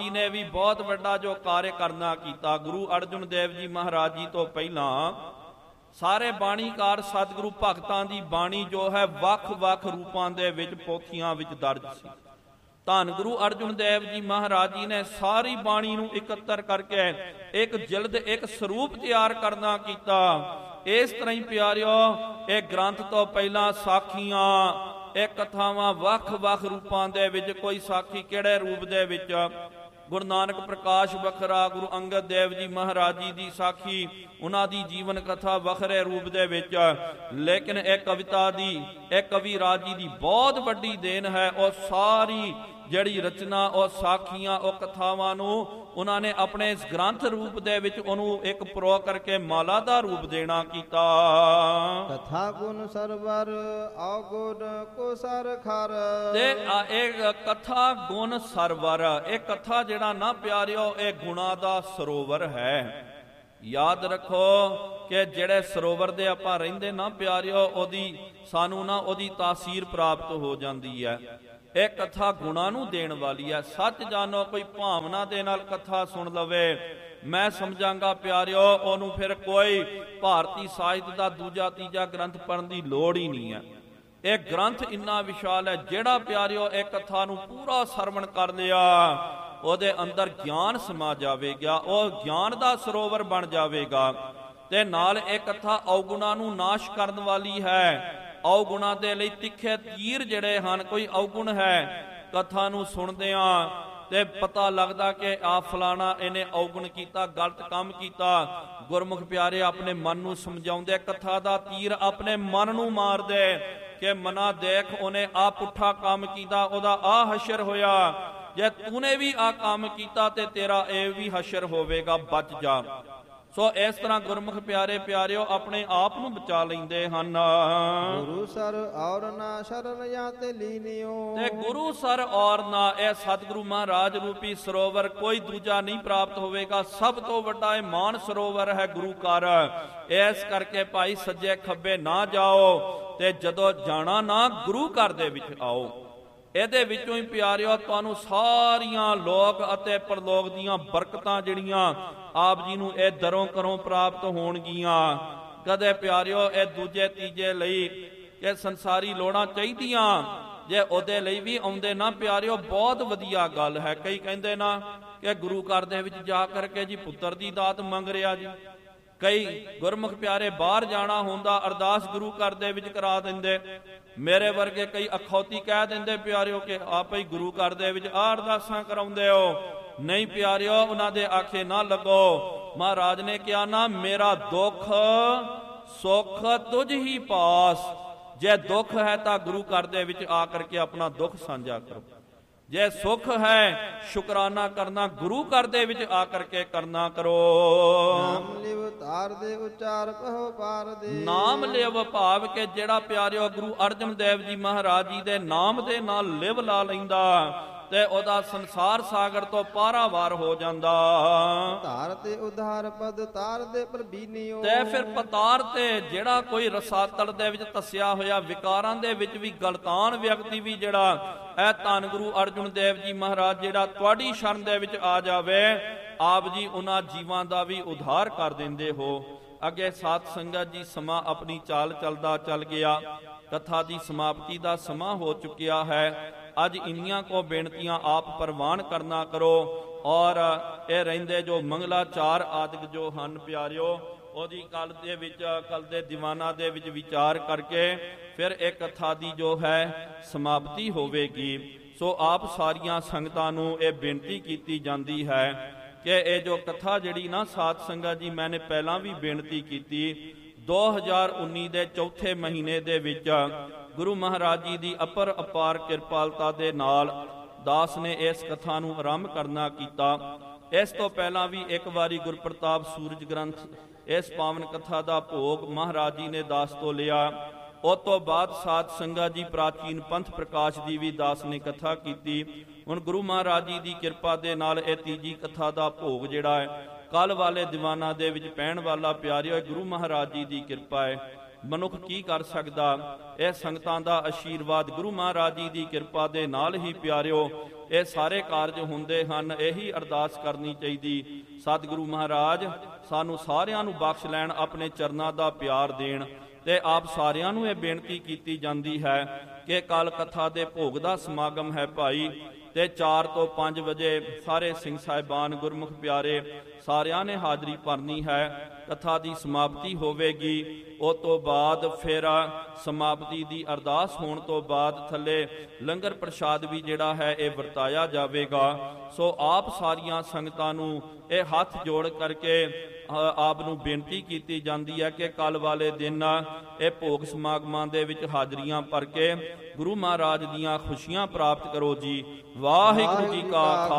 ਜੀ ਨੇ ਵੀ ਬਹੁਤ ਵੱਡਾ ਜੋ ਕਾਰਜ ਕਰਨਾ ਕੀਤਾ। ਗੁਰੂ ਅਰਜਨ ਦੇਵ ਜੀ ਮਹਾਰਾਜ ਜੀ ਤੋਂ ਪਹਿਲਾਂ ਸਾਰੇ ਬਾਣੀਕਾਰ ਸਤਿਗੁਰੂ ਭਗਤਾਂ ਦੀ ਬਾਣੀ ਜੋ ਹੈ ਵੱਖ-ਵੱਖ ਰੂਪਾਂ ਦੇ ਵਿੱਚ ਪੋਥੀਆਂ ਵਿੱਚ ਦਰਜ ਸੀ। ਧੰਨ ਗੁਰੂ ਅਰਜਨ ਦੇਵ ਜੀ ਮਹਾਰਾਜ ਜੀ ਨੇ ਸਾਰੀ ਬਾਣੀ ਨੂੰ ਇਕੱਤਰ ਕਰਕੇ ਇੱਕ ਜਿਲਦ ਇੱਕ ਸਰੂਪ ਤਿਆਰ ਕਰਨਾ ਕੀਤਾ। ਇਸ ਤਰ੍ਹਾਂ ਹੀ ਪਿਆਰਿਓ ਇਹ ਗ੍ਰੰਥ ਤੋਂ ਪਹਿਲਾਂ ਸਾਖੀਆਂ ਇਹ ਕਥਾਵਾਂ ਵੱਖ-ਵੱਖ ਰੂਪਾਂ ਦੇ ਵਿੱਚ, ਕੋਈ ਸਾਖੀ ਕਿਹੜੇ ਰੂਪ ਦੇ ਵਿੱਚ, ਗੁਰੂ ਨਾਨਕ ਪ੍ਰਕਾਸ਼ ਵੱਖਰਾ, ਗੁਰੂ ਅੰਗਦ ਦੇਵ ਜੀ ਮਹਾਰਾਜ ਜੀ ਦੀ ਸਾਖੀ, ਉਹਨਾਂ ਦੀ ਜੀਵਨ ਕਥਾ ਵੱਖਰੇ ਰੂਪ ਦੇ ਵਿੱਚ। ਲੇਕਿਨ ਇਹ ਕਵਿਤਾ ਦੀ, ਇਹ ਕਵੀ ਰਾਜ ਜੀ ਦੀ ਬਹੁਤ ਵੱਡੀ ਦੇਣ ਹੈ। ਉਹ ਸਾਰੀ ਜਿਹੜੀ ਰਚਨਾ, ਉਹ ਸਾਖੀਆਂ, ਉਹ ਕਥਾਵਾਂ ਨੂੰ ਉਹਨਾਂ ਨੇ ਆਪਣੇ ਇਸ ਗ੍ਰੰਥ ਰੂਪ ਦੇ ਵਿੱਚ ਉਹਨੂੰ ਇੱਕ ਪ੍ਰੋ ਕਰਕੇ ਮਾਲਾ ਦਾ ਰੂਪ ਦੇਣਾ ਕੀਤਾ। ਕਥਾ ਗੁਣ ਸਰਵਰ ਔਗੁਣ ਕੋ ਸਰ ਖਰ। ਤੇ ਇਹ ਕਥਾ ਗੁਣ ਸਰਵਰ, ਇਹ ਕਥਾ ਜਿਹੜਾ ਨਾ ਪਿਆਰਿਓ ਇਹ ਗੁਣਾ ਦਾ ਸਰੋਵਰ ਹੈ। ਯਾਦ ਰੱਖੋ ਕਿ ਜਿਹੜੇ ਸਰੋਵਰ ਦੇ ਆਪਾਂ ਰਹਿੰਦੇ ਨਾ ਪਿਆਰਿਓ, ਉਹਦੀ ਸਾਨੂੰ ਨਾ ਉਹਦੀ ਤਾਸੀਰ ਪ੍ਰਾਪਤ ਹੋ ਜਾਂਦੀ ਹੈ। ਇਹ ਕਥਾ ਗੁਣਾਂ ਨੂੰ ਦੇਣ ਵਾਲੀ ਹੈ। ਸੱਚ ਜਾਣੋ, ਕੋਈ ਭਾਵਨਾ ਦੇ ਨਾਲ ਕਥਾ ਸੁਣ ਲਵੇ, ਮੈਂ ਸਮਝਾਂਗਾ ਪਿਆਰਿਓ ਉਹਨੂੰ ਫਿਰ ਕੋਈ ਭਾਰਤੀ ਸਾਹਿਤ ਦਾ ਦੂਜਾ ਤੀਜਾ ਗ੍ਰੰਥ ਪੜ੍ਹਨ ਦੀ ਲੋੜ ਹੀ ਨਹੀਂ ਹੈ। ਇਹ ਗ੍ਰੰਥ ਇੰਨਾ ਵਿਸ਼ਾਲ ਹੈ, ਜਿਹੜਾ ਪਿਆਰਿਓ ਇਹ ਕਥਾ ਨੂੰ ਪੂਰਾ ਸਰਵਣ ਕਰ ਲਿਆ ਉਹਦੇ ਅੰਦਰ ਗਿਆਨ ਸਮਾ ਜਾਵੇਗਾ, ਉਹ ਗਿਆਨ ਦਾ ਸਰੋਵਰ ਬਣ ਜਾਵੇਗਾ। ਤੇ ਨਾਲ ਇਹ ਕਥਾ ਔਗੁਣਾਂ ਨੂੰ ਨਾਸ਼ ਕਰਨ ਵਾਲੀ ਹੈ। ਔਗੁਣਾਂ ਦੇ ਲਈ ਤਿੱਖੇ ਤੀਰ ਜਿਹੜੇ ਹਨ, ਕੋਈ ਔਗੁਣ ਹੈ ਕਥਾ ਨੂੰ ਸੁਣਦਿਆਂ ਤੇ ਪਤਾ ਲੱਗਦਾ ਕਿ ਆ ਫਲਾਣਾ ਇਹਨੇ ਔਗੁਣ ਕੀਤਾ, ਗਲਤ ਕੰਮ ਕੀਤਾ। ਗੁਰਮੁਖ ਪਿਆਰੇ ਆਪਣੇ ਮਨ ਨੂੰ ਸਮਝਾਉਂਦੇ, ਕਥਾ ਦਾ ਤੀਰ ਆਪਣੇ ਮਨ ਨੂੰ ਮਾਰਦੇ ਕਿ ਮਨਾ ਦੇਖ ਉਹਨੇ ਆ ਪੁੱਠਾ ਕੰਮ ਕੀਤਾ, ਉਹਦਾ ਆ ਹਸ਼ਰ ਹੋਇਆ, ਜੇ ਤੂਨੇ ਵੀ ਆ ਕੰਮ ਕੀਤਾ ਤੇ ਤੇਰਾ ਇਹ ਵੀ ਹਸ਼ਰ ਹੋਵੇਗਾ, ਬਚ ਜਾ। ਸੋ ਇਸ ਤਰ੍ਹਾਂ ਗੁਰਮੁਖ ਪਿਆਰੇ ਪਿਆਰਿਓ ਆਪਣੇ ਆਪ ਨੂੰ ਬਚਾ ਲੈਂਦੇ ਹਨ। ਗੁਰੂ ਸਰ ਔਰ ਨਾ ਸ਼ਰਨ ਜਾਂ ਤੇ ਲੀਨਿਓ। ਤੇ ਗੁਰੂ ਸਰ ਔਰ ਨਾ, ਇਹ ਸਤਿਗੁਰੂ ਮਹਾਰਾਜ ਰੂਪੀ ਸਰੋਵਰ ਕੋਈ ਦੂਜਾ ਨਹੀਂ ਪ੍ਰਾਪਤ ਹੋਵੇਗਾ। ਸਭ ਤੋਂ ਵੱਡਾ ਇਹ ਮਾਨ ਸਰੋਵਰ ਹੈ ਗੁਰੂ ਘਰ। ਇਸ ਕਰਕੇ ਭਾਈ ਸੱਜੇ ਖੱਬੇ ਨਾ ਜਾਓ ਤੇ ਜਦੋਂ ਜਾਣਾ ਨਾ ਗੁਰੂ ਘਰ ਦੇ ਵਿੱਚ ਆਓ। ਇਹਦੇ ਵਿੱਚੋਂ ਹੀ ਪਿਆਰਿਓ ਤੁਹਾਨੂੰ ਸਾਰੀਆਂ ਲੋਕ ਅਤੇ ਪਰਲੋਕ ਦੀਆਂ ਬਰਕਤਾਂ ਜਿਹੜੀਆਂ ਆਪ ਜੀ ਨੂੰ ਇਹ ਦਰੋਂ ਕਰੋਂ ਪ੍ਰਾਪਤ ਹੋਣਗੀਆਂ। ਕਦੇ ਪਿਆਰਿਓ ਇਹ ਦੂਜੇ ਤੀਜੇ ਲਈ ਇਹ ਸੰਸਾਰੀ ਲੋੜਾਂ ਚਾਹੀਦੀਆਂ, ਜੇ ਉਹਦੇ ਲਈ ਵੀ ਆਉਂਦੇ ਨਾ ਪਿਆਰਿਓ ਬਹੁਤ ਵਧੀਆ ਗੱਲ ਹੈ। ਕਈ ਕਹਿੰਦੇ ਨਾ ਕਿ ਗੁਰੂ ਘਰ ਦੇ ਵਿੱਚ ਜਾ ਕਰਕੇ ਜੀ ਪੁੱਤਰ ਦੀ ਦਾਤ ਮੰਗ ਰਿਹਾ ਜੀ। ਕਈ ਗੁਰਮੁਖ ਪਿਆਰੇ ਬਾਹਰ ਜਾਣਾ ਹੁੰਦਾ, ਅਰਦਾਸ ਗੁਰੂ ਘਰ ਦੇ ਵਿੱਚ ਕਰਾ ਦਿੰਦੇ। ਮੇਰੇ ਵਰਗੇ ਕਈ ਅਖੌਤੀ ਕਹਿ ਦਿੰਦੇ ਪਿਆਰਿਓ ਕਿ ਆਪੇ ਹੀ ਗੁਰੂ ਘਰ ਦੇ ਵਿੱਚ ਆ ਅਰਦਾਸਾਂ ਕਰਾਉਂਦੇ ਹੋ। ਨਹੀਂ ਪਿਆਰਿਓ, ਉਹਨਾਂ ਦੇ ਆਖੇ ਨਾ ਲੱਗੋ। ਮਹਾਰਾਜ ਨੇ ਕਿਹਾ ਨਾ, ਮੇਰਾ ਦੁੱਖ ਸੁੱਖ ਤੁਝ ਹੀ ਪਾਸ। ਜੇ ਦੁੱਖ ਹੈ ਤਾਂ ਗੁਰੂ ਘਰ ਦੇ ਵਿੱਚ ਆ ਕਰਕੇ ਆਪਣਾ ਦੁੱਖ ਸਾਂਝਾ ਕਰੋ। ਜੇ ਸੁੱਖ ਹੈ ਸ਼ੁਕਰਾਨਾ ਕਰਨਾ ਗੁਰੂ ਘਰ ਦੇ ਵਿੱਚ ਆ ਕਰਕੇ ਕਰਨਾ ਕਰੋ। ਨਾਮ ਲਿਵ ਤਾਰ ਦੇ ਉਚਾਰ ਕਹੋ ਪਾਰ ਦੇ। ਨਾਮ ਲਿਵ ਭਾਵ ਕੇ ਜਿਹੜਾ ਪਿਆਰਿਓ ਗੁਰੂ ਅਰਜਨ ਦੇਵ ਜੀ ਮਹਾਰਾਜ ਜੀ ਦੇ ਨਾਮ ਦੇ ਨਾਲ ਲਿਵ ਲਾ ਲੈਂਦਾ ਤੇ ਉਹਦਾ ਸੰਸਾਰ ਸਾਗਰ ਤੋਂ ਪਾਰਾਵਾਰ ਹੋ ਜਾਂਦਾ। ਧਾਰ ਤੇ ਉਧਾਰ ਪਦ ਤਾਰ ਦੇ ਪ੍ਰਬੀਨਿਓ। ਤੇ ਫਿਰ ਪਤਾਰ ਤੇ ਜਿਹੜਾ ਕੋਈ ਰਸਾਤਲ ਦੇ ਵਿੱਚ ਤਸਿਆ ਹੋਇਆ ਵਿਕਾਰਾਂ ਦੇ ਵਿੱਚ ਵੀ ਗਲਤਾਨ ਵਿਅਕਤੀ ਵੀ ਜਿਹੜਾ ਇਹ ਧੰਨ ਗੁਰੂ ਅਰਜਨ ਦੇਵ ਜੀ ਮਹਾਰਾਜ ਜਿਹੜਾ ਤੁਹਾਡੀ ਸ਼ਰਨ ਦੇ ਵਿੱਚ ਆ ਜਾਵੇ, ਆਪ ਜੀ ਉਹਨਾਂ ਜੀਵਾਂ ਦਾ ਵੀ ਉਧਾਰ ਕਰ ਦਿੰਦੇ ਹੋ। ਅੱਗੇ ਸਾਧ ਸੰਗਤ ਜੀ ਸਮਾਂ ਆਪਣੀ ਚਾਲ ਚੱਲਦਾ ਚੱਲ ਗਿਆ। ਕਥਾ ਦੀ ਸਮਾਪਤੀ ਦਾ ਸਮਾਂ ਹੋ ਚੁੱਕਿਆ ਹੈ। ਅੱਜ ਇੰਨੀਆਂ ਕੋ ਬੇਨਤੀਆਂ ਆਪ ਪ੍ਰਵਾਨ ਕਰਨਾ ਕਰੋ। ਔਰ ਇਹ ਰਹਿੰਦੇ ਜੋ ਮੰਗਲਾਚਾਰ ਆਦਿਕ ਜੋ ਹਨ ਪਿਆਰਿਓ, ਉਹਦੀ ਕੱਲ ਦੇ ਵਿੱਚ ਕੱਲ ਦੇ ਦੀਵਾਨਾਂ ਦੇ ਵਿੱਚ ਵਿਚਾਰ ਕਰਕੇ ਫਿਰ ਇਹ ਕਥਾ ਦੀ ਜੋ ਹੈ ਸਮਾਪਤੀ ਹੋਵੇਗੀ। ਸੋ ਆਪ ਸਾਰੀਆਂ ਸੰਗਤਾਂ ਨੂੰ ਇਹ ਬੇਨਤੀ ਕੀਤੀ ਜਾਂਦੀ ਹੈ ਕਿ ਇਹ ਜੋ ਕਥਾ ਜਿਹੜੀ ਨਾ ਸਾਧ ਸੰਗਤ ਜੀ, ਮੈਨੇ ਪਹਿਲਾਂ ਵੀ ਬੇਨਤੀ ਕੀਤੀ, 2019 ਦੇ ਚੌਥੇ ਮਹੀਨੇ ਦੇ ਵਿੱਚ ਗੁਰੂ ਮਹਾਰਾਜ ਜੀ ਦੀ ਅਪਰ ਅਪਾਰ ਕਿਰਪਾਲਤਾ ਦੇ ਨਾਲ ਦਾਸ ਨੇ ਇਸ ਕਥਾ ਨੂੰ ਆਰੰਭ ਕਰਨਾ ਕੀਤਾ। ਇਸ ਤੋਂ ਪਹਿਲਾਂ ਵੀ ਇੱਕ ਵਾਰੀ ਗੁਰਪ੍ਰਤਾਪ ਸੂਰਜ ਗ੍ਰੰਥ ਇਸ ਪਾਵਨ ਕਥਾ ਦਾ ਭੋਗ ਮਹਾਰਾਜ ਜੀ ਨੇ ਦਾਸ ਤੋਂ ਲਿਆ। ਉਸ ਤੋਂ ਬਾਅਦ ਸਾਧ ਸੰਗਤ ਜੀ ਪ੍ਰਾਚੀਨ ਪੰਥ ਪ੍ਰਕਾਸ਼ ਦੀ ਵੀ ਦਾਸ ਨੇ ਕਥਾ ਕੀਤੀ। ਹੁਣ ਗੁਰੂ ਮਹਾਰਾਜ ਜੀ ਦੀ ਕਿਰਪਾ ਦੇ ਨਾਲ ਇਹ ਤੀਜੀ ਕਥਾ ਦਾ ਭੋਗ ਜਿਹੜਾ ਹੈ ਕੱਲ ਵਾਲੇ ਦੀਵਾਨਾਂ ਦੇ ਵਿੱਚ ਪੈਣ ਵਾਲਾ ਪਿਆਰਿਓ ਗੁਰੂ ਮਹਾਰਾਜ ਜੀ ਦੀ ਕਿਰਪਾ ਹੈ। ਮਨੁੱਖ ਕੀ ਕਰ ਸਕਦਾ? ਇਹ ਸੰਗਤਾਂ ਦਾ ਆਸ਼ੀਰਵਾਦ ਗੁਰੂ ਮਹਾਰਾਜ ਜੀ ਦੀ ਕਿਰਪਾ ਦੇ ਨਾਲ ਹੀ ਪਿਆਰਿਓ ਇਹ ਸਾਰੇ ਕਾਰਜ ਹੁੰਦੇ ਹਨ। ਇਹੀ ਅਰਦਾਸ ਕਰਨੀ ਚਾਹੀਦੀ। ਸਤਿਗੁਰੂ ਮਹਾਰਾਜ ਸਾਨੂੰ ਸਾਰਿਆਂ ਨੂੰ ਬਖਸ਼ ਲੈਣ, ਆਪਣੇ ਚਰਨਾਂ ਦਾ ਪਿਆਰ ਦੇਣ। ਤੇ ਆਪ ਸਾਰਿਆਂ ਨੂੰ ਇਹ ਬੇਨਤੀ ਕੀਤੀ ਜਾਂਦੀ ਹੈ ਕਿ ਕੱਲ ਕਥਾ ਦੇ ਭੋਗ ਦਾ ਸਮਾਗਮ ਹੈ ਭਾਈ, ਤੇ 4 ਤੋਂ 5 ਵਜੇ ਸਾਰੇ ਸਿੰਘ ਸਾਹਿਬਾਨ ਗੁਰਮੁਖ ਪਿਆਰੇ ਸਾਰਿਆਂ ਨੇ ਹਾਜ਼ਰੀ ਭਰਨੀ ਹੈ। ਕਥਾ ਦੀ ਸਮਾਪਤੀ ਹੋਵੇਗੀ। ਉਸ ਤੋਂ ਬਾਅਦ ਫਿਰ ਸਮਾਪਤੀ ਦੀ ਅਰਦਾਸ ਹੋਣ ਤੋਂ ਬਾਅਦ ਥੱਲੇ ਲੰਗਰ ਪ੍ਰਸ਼ਾਦ ਵੀ ਜਿਹੜਾ ਹੈ ਇਹ ਵਰਤਾਇਆ ਜਾਵੇਗਾ। ਸੋ ਆਪ ਸਾਰੀਆਂ ਸੰਗਤਾਂ ਨੂੰ ਇਹ ਹੱਥ ਜੋੜ ਕਰਕੇ ਆਪ ਨੂੰ ਬੇਨਤੀ ਕੀਤੀ ਜਾਂਦੀ ਹੈ ਕਿ ਕੱਲ ਵਾਲੇ ਦਿਨ ਇਹ ਭੋਗ ਸਮਾਗਮਾਂ ਦੇ ਵਿੱਚ ਹਾਜ਼ਰੀਆਂ ਭਰ ਕੇ ਗੁਰੂ ਮਹਾਰਾਜ ਦੀਆਂ ਖੁਸ਼ੀਆਂ ਪ੍ਰਾਪਤ ਕਰੋ ਜੀ। ਵਾਹਿਗੁਰੂ ਜੀ ਕਾ ਖਾਲਸਾ।